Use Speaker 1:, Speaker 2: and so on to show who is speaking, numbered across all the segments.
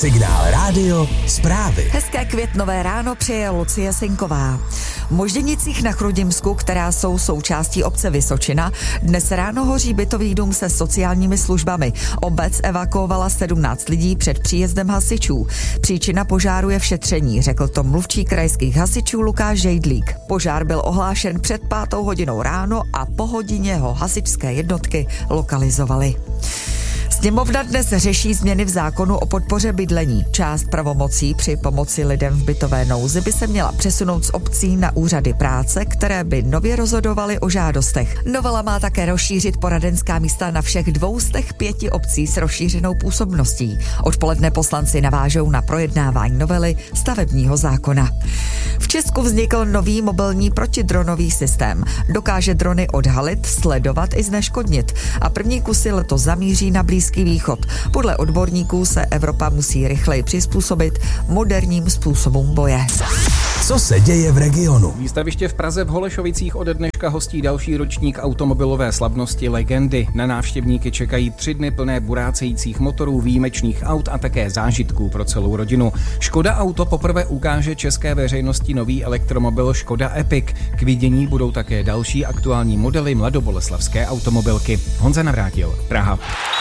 Speaker 1: Signál rádio, zprávy.
Speaker 2: Hezké květnové ráno přeje Lucie Sinková. V Možděnicích na Chrudimsku, která jsou součástí obce Vysočina, dnes ráno hoří bytový dům se sociálními službami. Obec evakuovala 17 lidí před příjezdem hasičů. Příčina požáru je v šetření, řekl to mluvčí krajských hasičů Lukáš Žejdlík. Požár byl ohlášen před 5. hodinou ráno a po hodině ho hasičské jednotky lokalizovaly. Sněmovna dnes řeší změny v zákonu o podpoře bydlení. Část pravomocí při pomoci lidem v bytové nouzi by se měla přesunout z obcí na úřady práce, které by nově rozhodovaly o žádostech. Novela má také rozšířit poradenská místa na všech 205 obcí s rozšířenou působností. Odpoledne poslanci navážou na projednávání novely stavebního zákona. V Česku vznikl nový mobilní protidronový systém. Dokáže drony odhalit, sledovat i zneškodnit. A první kusy letos zamíří na Blízký východ. Podle odborníků se Evropa musí rychleji přizpůsobit moderním způsobům boje.
Speaker 1: Co se děje v regionu?
Speaker 3: Výstaviště v Praze v Holešovicích ode dneška hostí další ročník automobilové slavnosti Legendy. Na návštěvníky čekají 3 dny plné burácejících motorů, výjimečných aut a také zážitků pro celou rodinu. Škoda Auto poprvé ukáže české veřejnosti nový elektromobil Škoda Epic. K vidění budou také další aktuální modely mladoboleslavské automobilky. Honza Navrátil, Praha.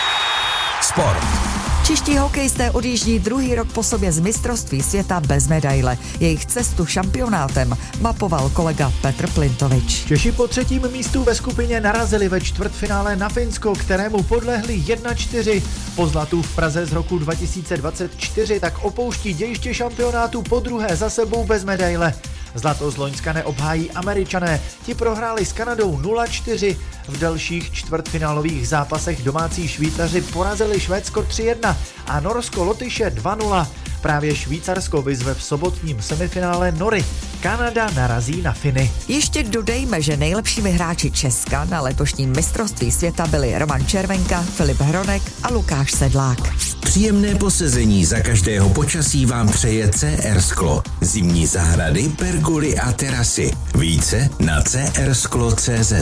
Speaker 1: Sport.
Speaker 2: Čeští hokejisté odjíždí druhý rok po sobě z mistrovství světa bez medaile. Jejich cestu šampionátem mapoval kolega Petr Plintovič.
Speaker 4: Češi po 3. místu ve skupině narazili ve čtvrtfinále na Finsko, kterému podlehli 1-4. Po zlatu v Praze z roku 2024 tak opouští dějiště šampionátu po druhé za sebou bez medaile. Zlato z loňska neobhájí Američané, ti prohráli s Kanadou 0-4. V dalších čtvrtfinálových zápasech domácí Švýcaři porazili Švédsko 3-1 a Norsko Lotyše 2-0. Právě Švýcarsko vyzve v sobotním semifinále Nory. Kanada narazí na Finy.
Speaker 2: Ještě dodejme, že nejlepšími hráči Česka na letošním mistrovství světa byli Roman Červenka, Filip Hronek a Lukáš Sedlák.
Speaker 1: Příjemné posezení za každého počasí vám přeje CR Sklo. Zimní zahrady, pergoly a terasy. Více na crsklo.cz.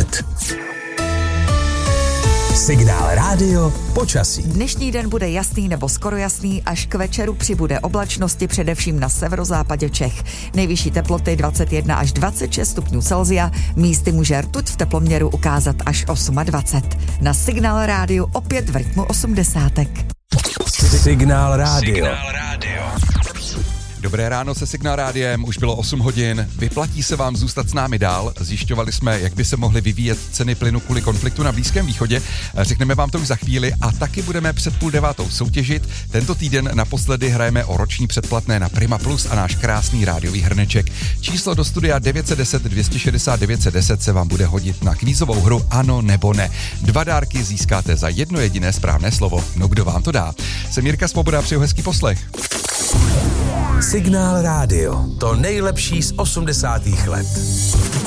Speaker 1: Signál rádio, počasí.
Speaker 2: Dnešní den bude jasný nebo skoro jasný, až k večeru přibude oblačnosti především na severozápadě Čech. Nejvyšší teploty 21 až 26 stupňů Celsia, místy může rtuť v teploměru ukázat až 28. Na Signál rádiu opět v rytmu 80.
Speaker 1: Signál rádio.
Speaker 5: Dobré ráno se Signál rádiem, už bylo 8 hodin. Vyplatí se vám zůstat s námi dál? Zjišťovali jsme, jak by se mohly vyvíjet ceny plynu kvůli konfliktu na Blízkém východě. Řekneme vám to už za chvíli a taky budeme před 8:30 soutěžit. Tento týden naposledy hrajeme o roční předplatné na Prima Plus a náš krásný rádiový hrneček. Číslo do studia 910 260 910 se vám bude hodit na kvízovou hru Ano nebo ne. 2 dárky získáte za jedno jediné správné slovo. No kdo vám to dá? Jsem Jirka Svoboda, přeju hezký poslech.
Speaker 1: Signál rádio. To nejlepší z 80. let.